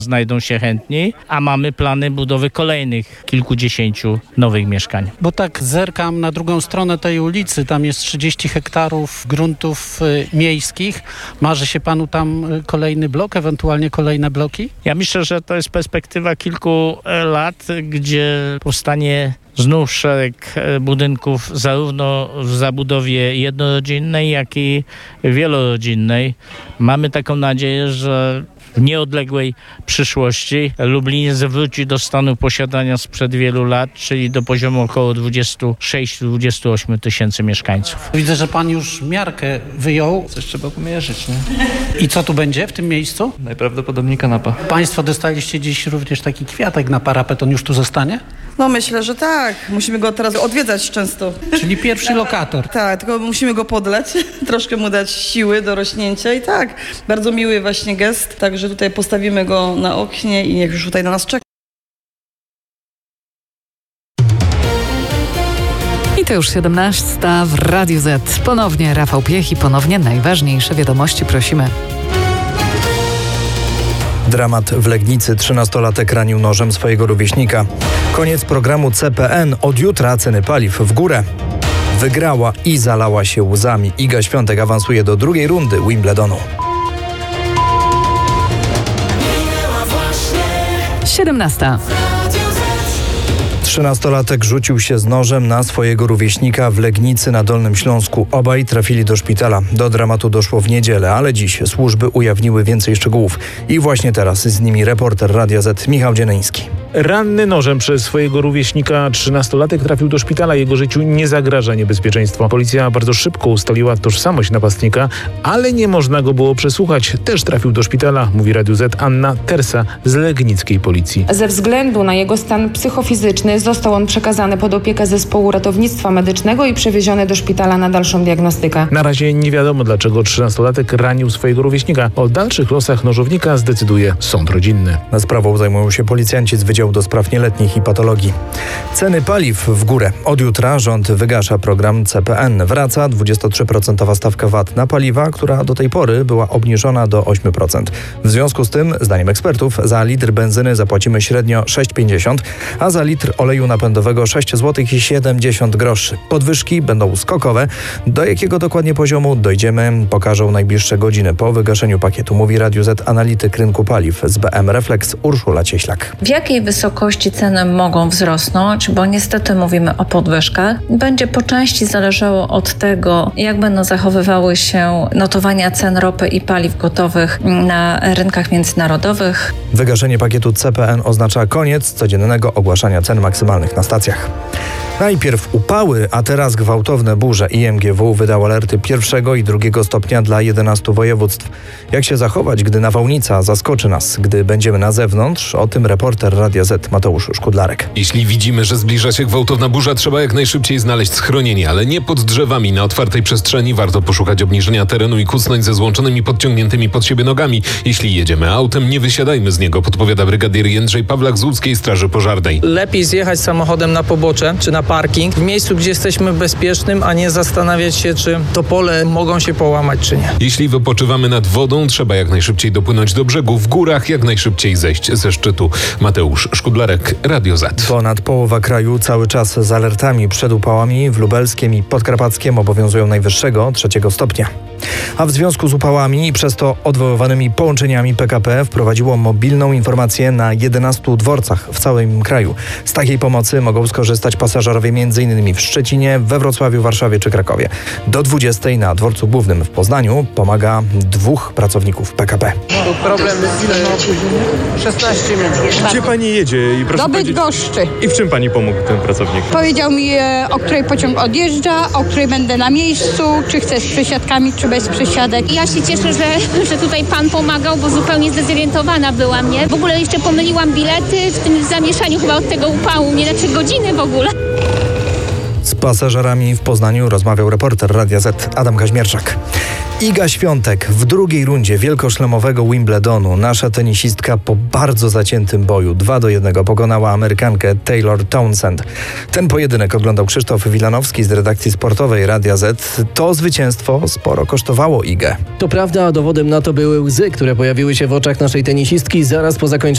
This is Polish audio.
znajdą się chętni, a mamy plany budowy kolejnych kilkudziesięciu nowych mieszkań. Bo tak zerkam na drugą stronę tej ulicy, tam jest 30 hektarów gruntów miejskich. Marzy się panu tam kolejny blok, ewentualnie kolejne bloki? Ja myślę, że to jest perspektywa kilku lat, gdzie powstanie znów szereg budynków zarówno w zabudowie jednorodzinnej, jak i wielorodzinnej. Mamy taką nadzieję, że w nieodległej przyszłości Lublin wróci do stanu posiadania sprzed wielu lat, czyli do poziomu około 26-28 tysięcy mieszkańców. Widzę, że pan już miarkę wyjął. Coś trzeba pomierzyć, nie? I co tu będzie w tym miejscu? Najprawdopodobniej kanapa. Państwo dostaliście dziś również taki kwiatek na parapet, on już tu zostanie? No myślę, że tak. Musimy go teraz odwiedzać często. Czyli pierwszy lokator. Tak, tylko musimy go podleć, troszkę mu dać siły do rośnięcia i tak, bardzo miły właśnie gest, także tutaj postawimy go na oknie i niech już tutaj na nas czeka. I to już 17 w Radiu Z. Ponownie Rafał Piech i ponownie najważniejsze wiadomości prosimy. Dramat w Legnicy. 13-latek ranił nożem swojego rówieśnika. Koniec programu CPN. Od jutra ceny paliw w górę. Wygrała i zalała się łzami. Iga Świątek awansuje do drugiej rundy Wimbledonu. 17. 13-latek rzucił się z nożem na swojego rówieśnika w Legnicy na Dolnym Śląsku. Obaj trafili do szpitala. Do dramatu doszło w niedzielę, ale dziś służby ujawniły więcej szczegółów. I właśnie teraz z nimi reporter Radia Z Michał Dzienyński. Ranny nożem przez swojego rówieśnika 13-latek trafił do szpitala. Jego życiu nie zagraża niebezpieczeństwo. Policja bardzo szybko ustaliła tożsamość napastnika, ale nie można go było przesłuchać. Też trafił do szpitala, mówi Radiu Z Anna Tersa z legnickiej policji. Ze względu na jego stan psychofizyczny został on przekazany pod opiekę zespołu ratownictwa medycznego i przewieziony do szpitala na dalszą diagnostykę. Na razie nie wiadomo, dlaczego 13-latek ranił swojego rówieśnika. O dalszych losach nożownika zdecyduje sąd rodzinny. Na sprawą zajmują się policjanci z Wydziału do Spraw Nieletnich i Patologii. Ceny paliw w górę. Od jutra rząd wygasza program CPN. Wraca 23% stawka VAT na paliwa, która do tej pory była obniżona do 8%. W związku z tym, zdaniem ekspertów, za litr benzyny zapłacimy średnio 6,50, a za litr oleju napędowego 6 zł i 70 groszy. Podwyżki będą skokowe. Do jakiego dokładnie poziomu dojdziemy, pokażą najbliższe godziny po wygaszeniu pakietu, mówi Radiu Z analityk rynku paliw z BM Reflex Urszula Cieślak. W jakiej wysokości ceny mogą wzrosnąć, bo niestety mówimy o podwyżkach, będzie po części zależało od tego, jak będą zachowywały się notowania cen ropy i paliw gotowych na rynkach międzynarodowych. Wygaszenie pakietu CPN oznacza koniec codziennego ogłaszania cen maksymalnych na stacjach. Najpierw upały, a teraz gwałtowne burze. IMGW wydał alerty 1. i 2. stopnia dla 11 województw. Jak się zachować, gdy nawałnica zaskoczy nas, gdy będziemy na zewnątrz? O tym reporter Radia Z Mateusz Szkudlarek. Jeśli widzimy, że zbliża się gwałtowna burza, trzeba jak najszybciej znaleźć schronienie, ale nie pod drzewami. Na otwartej przestrzeni warto poszukać obniżenia terenu i kucnąć ze złączonymi, podciągniętymi pod siebie nogami. Jeśli jedziemy autem, nie wysiadajmy z niego, podpowiada brygadier Jędrzej Pawlak z Łódzkiej Straży Pożarnej. Lepiej zjechać samochodem na pobocze czy na parking, w miejscu, gdzie jesteśmy bezpiecznym, a nie zastanawiać się, czy to pole mogą się połamać, czy nie. Jeśli wypoczywamy nad wodą, trzeba jak najszybciej dopłynąć do brzegu. W górach jak najszybciej zejść ze szczytu. Mateusz Szkudlarek, Radio Z. Ponad połowa kraju cały czas z alertami przed upałami. W Lubelskiem i Podkarpackiem obowiązują najwyższego 3. stopnia. A w związku z upałami i przez to odwoływanymi połączeniami PKP wprowadziło mobilną informację na 11 dworcach w całym kraju. Z takiej pomocy mogą skorzystać pasażerowie m.in. w Szczecinie, we Wrocławiu, Warszawie czy Krakowie. Do 20 na dworcu głównym w Poznaniu pomaga 2 pracowników PKP. Był problem z 16 minut. Gdzie pani jedzie? I proszę do Bydgoszczy. I w czym pani pomógł ten pracownik? Powiedział mi, o której pociąg odjeżdża, o której będę na miejscu, czy chcę z przesiadkami, czy bez przesiadek. Ja się cieszę, że tutaj pan pomagał, bo zupełnie zdezorientowana byłam, nie? W ogóle jeszcze pomyliłam bilety w tym zamieszaniu chyba od tego upału, nie na 3 godziny w ogóle. Z pasażerami w Poznaniu rozmawiał reporter Radia Z Adam Kaźmierczak. Iga Świątek w drugiej rundzie wielkoszlemowego Wimbledonu. Nasza tenisistka po bardzo zaciętym boju 2-1 pokonała Amerykankę Taylor Townsend. Ten pojedynek oglądał Krzysztof Wilanowski z redakcji sportowej Radia Z. To zwycięstwo sporo kosztowało Igę. To prawda, a dowodem na to były łzy, które pojawiły się w oczach naszej tenisistki zaraz po zakończeniu